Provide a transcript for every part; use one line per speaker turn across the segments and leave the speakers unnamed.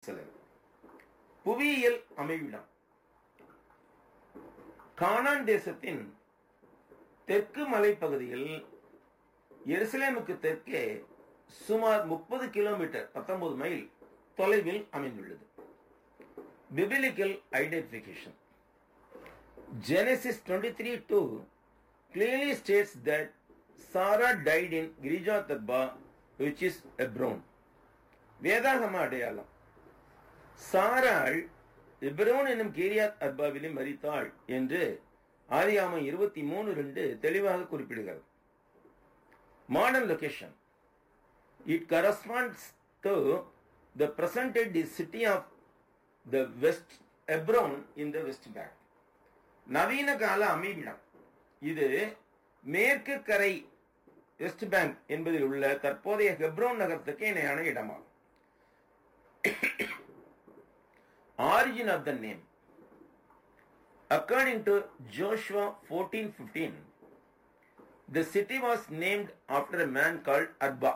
எருசலேம். புவியியல் அமைவிடம் கானான் தேசத்தின் தெற்கு மலைப்பகுதியில் எருசலேமுக்கு தெற்கே சுமார் 30 கிலோமீட்டர் 19 மைல் தொலைவில் அமைந்துள்ளது. Biblical identification. Genesis 23:2 clearly states that Sarah died in Kirjath Arba, which is Hebron. வேதாகம அடையாளம். சாராள் எப்ரோன் என்னும் கிரியாத் அர்பாவிலே மரித்தாள் என்று ஆதியாகமம் 23:2 தெளிவாக குறிப்பிடுகிறது. Modern location. It corresponds to the present day city of the West Hebron in the West Bank. நவீன கால அமைவிடம் இது மேற்கு கரை வெஸ்ட் பேங்க் என்பதில் உள்ள தற்போதைய ஹெப்ரோன் நகரத்துக்கு இணையான இடமாகும். Origin of the name. According to Joshua 14:15, the city was named after a man called Arba.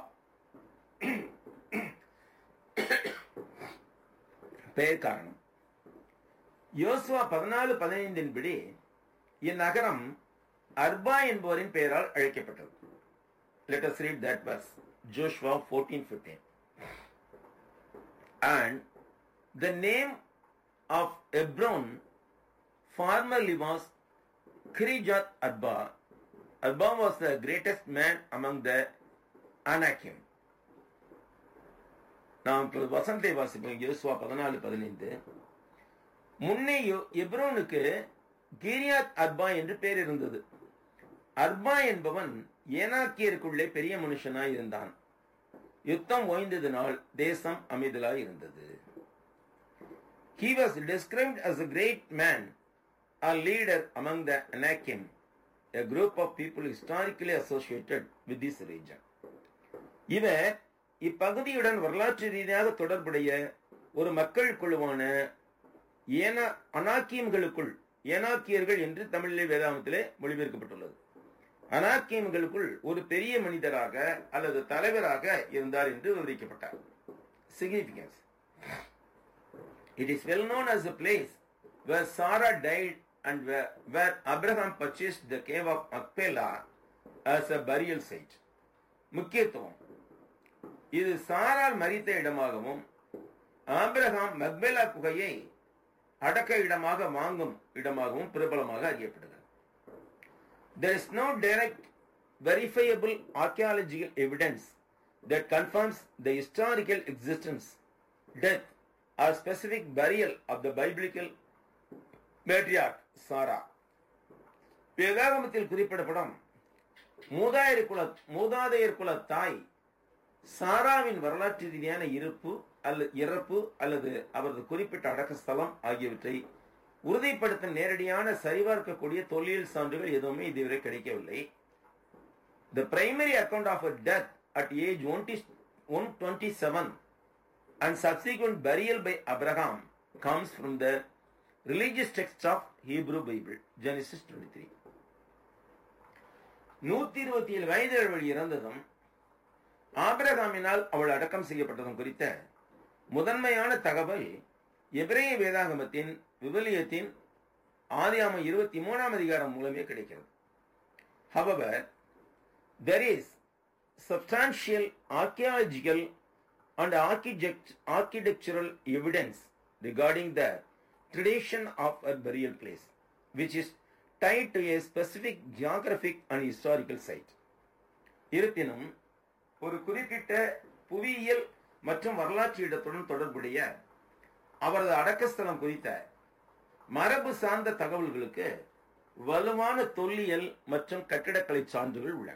பெயர் காரணம். யோசுவா 14:15 படி இந்நகரம் அர்பா என்பவரின் பெயரால் அழைக்கப்பட்டது. Let us read that verse. Joshua 14:15. And the name of Hebron formerly was Kirjath Arba. Arba was the greatest man among the Anakim. நாம் வசனத்தை வாசிப்போம். யோசுவா 14:15. முன்னே எப்ரோனுக்கு கிரியாத் அர்பா என்று பெயர் இருந்தது. அர்பா என்பவன் ஏனாக்கியருக்குள்ளே பெரிய மனுஷனாய் இருந்தான். யுத்தம் ஓய்ந்ததினால் தேசம் அமைதலாய் இருந்தது. He was described as a great man, a leader among the Anakim, a group of people historically associated with this region. இவர் இப்பகுதியுடன் வரலாற்று ரீதியாக தொடர்புடைய ஒரு மக்கள் குழுவான ஏனாக்கியர்கள் என்று தமிழிலே வேதாகமத்திலே மொழிபெயர்க்கப்பட்டுள்ளது. அனாக்கியம்களுக்குள் ஒரு பெரிய மனிதராக அல்லது தலைவராக இருந்தார் என்று விவரிக்கப்பட்டார். Significance. It is well known as a place where Sarah died and where Abraham purchased the cave of Machpelah as a burial site. முக்கியத்துவம். இது சாரால் மரித்த இடமாகவும் ஆபிரகாம் மக்பேலா குகையை அடக்க இடமாக வாங்கும் இடமாகவும் பிரபலமாக அறியப்படுகிறது. There is no direct verifiable archaeological evidence that confirms the historical existence, death or specific burial of the biblical matriarch Sarah. வேதாகமத்தில் குறிப்பிடப்படும் மூதாதையர் குல தாய் சாராவின் வரலாற்று ரீதியான இறப்பு அல்லது அவரது குறிப்பிட்ட அடக்க ஸ்தலம் ஆகியவற்றை உறுதிப்படுத்தும் நேரடியான சரிபார்க்கக்கூடிய தொல்லியல் சான்றுகள் எதுவுமே இதுவரை கிடைக்கவில்லை. The primary account of her death at age 127 and subsequent burial by Abraham comes from the religious text of Hebrew Bible, Genesis 23. 127 வயது இறந்ததும் ஆபிரகாமினால் அவள் அடக்கம் செய்யப்பட்டதும் குறித்த முதன்மையான தகவல் எபிரேய வேதாகமத்தின் விவிலியத்தின் ஆதியாகமம் 23ஆம் அதிகாரம் மூலமே கிடைக்கிறது. However, there is substantial archaeological and architectural evidence regarding the tradition of a burial place, which is tied to a specific geographic and historical site. இருப்பினும் ஒரு குறிப்பிட்ட புவியியல் மற்றும் வரலாற்று இடத்துடன் தொடர்புடைய அவரது அடக்கஸ்தலம் குறித்த மரபு சார்ந்த தகவல்களுக்கு வலுவான தொல்லியல் மற்றும் கட்டிடக்கலை சான்றுகள் உள்ளன.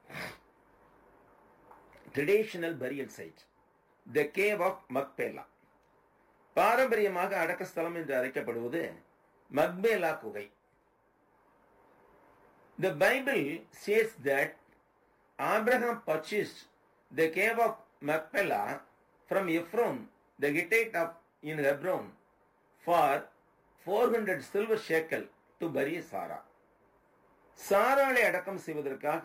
Traditional burial site, the cave of Machpelah. பாரம்பரியமாக அடக்கஸ்தலம் என்று அழைக்கப்படுவது மக்பேலா குகை. The Bible says that Abraham purchased the cave of Machpelah from Ephron, the Hittite in Hebron, for 400 silver shekel to bury Sarah. சாராளை அடக்கம் செய்வதற்காக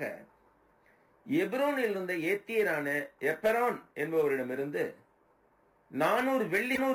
எப்ரோனில் இருந்த ஏத்தியரான எப்பரான் என்பவரிடமிருந்து 400 வெள்ளி